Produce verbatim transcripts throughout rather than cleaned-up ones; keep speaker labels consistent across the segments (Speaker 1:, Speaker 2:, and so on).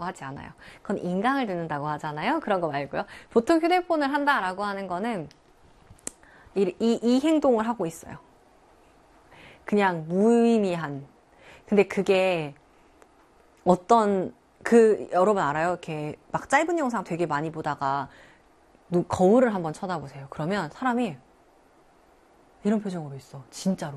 Speaker 1: 듣는다고 하지 않아요. 그건 인강을 듣는다고 하잖아요. 그런 거 말고요. 보통 휴대폰을 한다라고 하는 거는 이, 이, 이 행동을 하고 있어요. 그냥 무의미한. 근데 그게 어떤 그 여러분 알아요? 이렇게 막 짧은 영상 되게 많이 보다가 거울을 한번 쳐다보세요. 그러면 사람이 이런 표정으로 있어. 진짜로.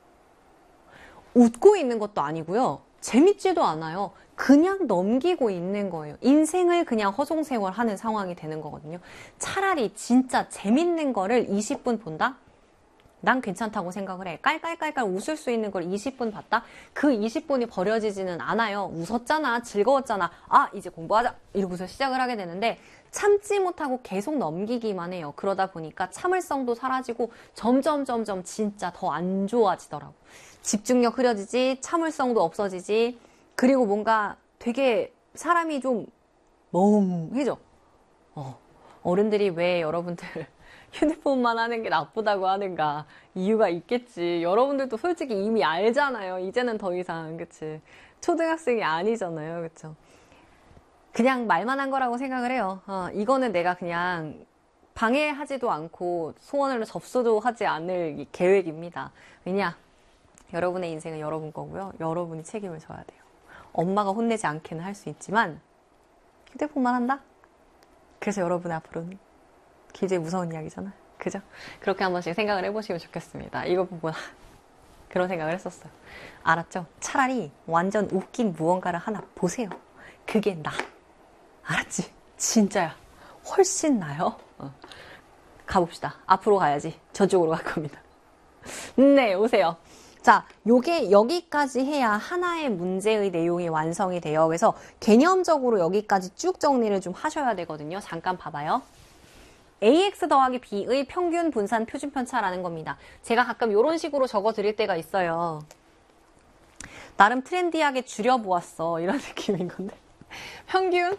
Speaker 1: 웃고 있는 것도 아니고요. 재밌지도 않아요. 그냥 넘기고 있는 거예요. 인생을 그냥 허송세월하는 상황이 되는 거거든요. 차라리 진짜 재밌는 거를 이십 분 본다? 난 괜찮다고 생각을 해. 깔깔깔깔 웃을 수 있는 걸 이십 분 봤다? 그 이십 분이 버려지지는 않아요. 웃었잖아. 즐거웠잖아. 아, 이제 공부하자. 이러고서 시작을 하게 되는데 참지 못하고 계속 넘기기만 해요. 그러다 보니까 참을성도 사라지고 점점 점점 진짜 더 안 좋아지더라고. 집중력 흐려지지, 참을성도 없어지지, 그리고 뭔가 되게 사람이 좀 멍해져. 어, 어른들이 왜 여러분들 휴대폰만 하는 게 나쁘다고 하는가 이유가 있겠지. 여러분들도 솔직히 이미 알잖아요. 이제는 더 이상 그치 초등학생이 아니잖아요. 그쵸? 그냥 말만 한 거라고 생각을 해요. 어, 이거는 내가 그냥 방해하지도 않고 소원을 접수도 하지 않을 계획입니다. 왜냐? 여러분의 인생은 여러분 거고요. 여러분이 책임을 져야 돼요. 엄마가 혼내지 않게는 할 수 있지만 휴대폰만 한다? 그래서 여러분의 앞으로는 굉장히 무서운 이야기잖아. 그죠? 그렇게 한 번씩 생각을 해보시면 좋겠습니다. 이거 보고 그런 생각을 했었어요. 알았죠? 차라리 완전 웃긴 무언가를 하나 보세요. 그게 나. 알았지? 진짜야. 훨씬 나요. 어. 가봅시다. 앞으로 가야지. 저쪽으로 갈 겁니다. 네, 오세요. 자, 요게 여기까지 해야 하나의 문제의 내용이 완성이 돼요. 그래서 개념적으로 여기까지 쭉 정리를 좀 하셔야 되거든요. 잠깐 봐봐요. 에이엑스 더하기 B의 평균 분산 표준편차라는 겁니다. 제가 가끔 이런 식으로 적어 드릴 때가 있어요. 나름 트렌디하게 줄여보았어. 이런 느낌인 건데. 평균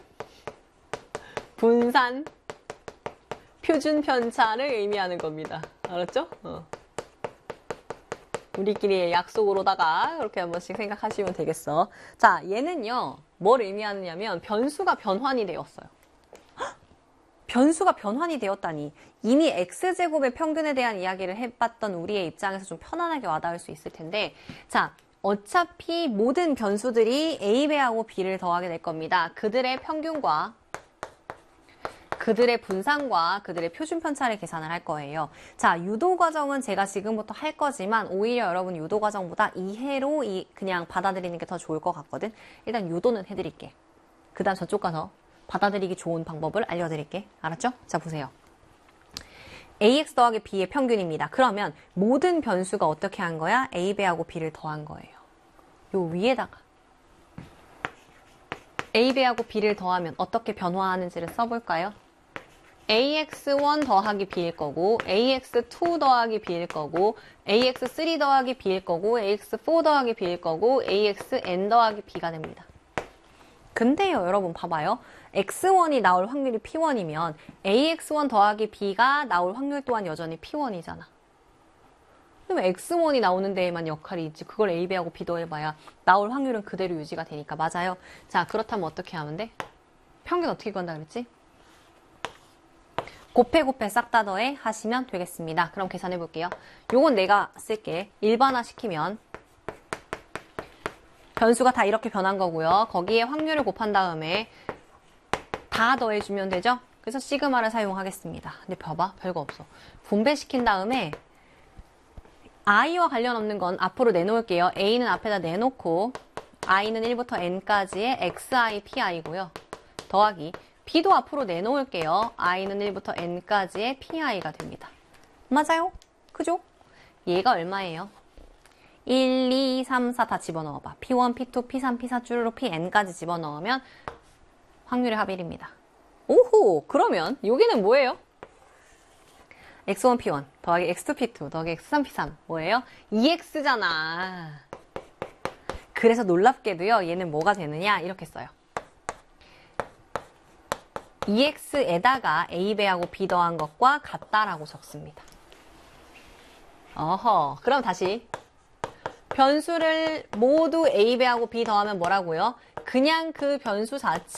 Speaker 1: 분산 표준편차를 의미하는 겁니다. 알았죠? 어. 우리끼리의 약속으로다가 그렇게 한 번씩 생각하시면 되겠어. 자, 얘는요. 뭘 의미하느냐면 변수가 변환이 되었어요. 헉! 변수가 변환이 되었다니. 이미 x제곱의 평균에 대한 이야기를 해봤던 우리의 입장에서 좀 편안하게 와닿을 수 있을 텐데, 자, 어차피 모든 변수들이 a배하고 b를 더하게 될 겁니다. 그들의 평균과 그들의 분산과 그들의 표준편차를 계산을 할 거예요. 자, 유도 과정은 제가 지금부터 할 거지만 오히려 여러분 유도 과정보다 이해로 이 그냥 받아들이는 게 더 좋을 것 같거든. 일단 유도는 해드릴게. 그 다음 저쪽 가서 받아들이기 좋은 방법을 알려드릴게. 알았죠? 자, 보세요. 에이엑스 더하기 b의 평균입니다. 그러면 모든 변수가 어떻게 한 거야? a배하고 b를 더한 거예요. 요 위에다가 a배하고 b를 더하면 어떻게 변화하는지를 써볼까요? 에이엑스 원 더하기 b일 거고, 에이엑스 투 더하기 b일 거고, 에이엑스 쓰리 더하기 b일 거고, 에이엑스 포 더하기 b일 거고, 에이엑스 엔 더하기 b가 됩니다. 근데요, 여러분 봐봐요. 엑스 원이 나올 확률이 피 원이면 에이엑스 원 더하기 b가 나올 확률 또한 여전히 피 원이잖아. 그러면 엑스 원이 나오는 데에만 역할이 있지. 그걸 a배하고 b 더해봐야 나올 확률은 그대로 유지가 되니까. 맞아요. 자, 그렇다면 어떻게 하면 돼? 평균 어떻게 구한다 그랬지? 곱해 곱해 싹 다 더해 하시면 되겠습니다. 그럼 계산해 볼게요. 요건 내가 쓸게. 일반화 시키면 변수가 다 이렇게 변한 거고요. 거기에 확률을 곱한 다음에 다 더해주면 되죠? 그래서 시그마를 사용하겠습니다. 근데 봐봐. 별거 없어. 분배시킨 다음에 i와 관련 없는 건 앞으로 내놓을게요. a는 앞에다 내놓고 i는 일부터 n까지의 xi, pi고요. 더하기 b도 앞으로 내놓을게요. i는 일부터 n까지의 pi가 됩니다. 맞아요? 그죠? 얘가 얼마예요? 일, 이, 삼, 사 다 집어넣어봐. 피 원, 피 투, 피 삼, 피 사 쭈루루 pn까지 집어넣으면 확률의 합일입니다. 오호! 그러면 여기는 뭐예요? 엑스 원, 피 원 더하기 엑스 투, 피 투 더하기 엑스 삼, 피 삼 뭐예요? 이 엑스잖아. 그래서 놀랍게도요. 얘는 뭐가 되느냐? 이렇게 써요. 이 엑스에다가 a배하고 b 더한 것과 같다라고 적습니다. 어허, 그럼 다시 변수를 모두 a배하고 b 더하면 뭐라고요? 그냥 그 변수 자체